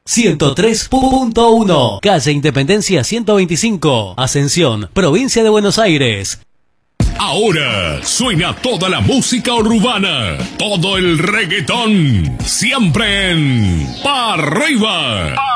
103.1, calle Independencia 125, Ascensión, provincia de Buenos Aires. Ahora suena toda la música urbana, todo el reggaetón, siempre en Pa' Arriba.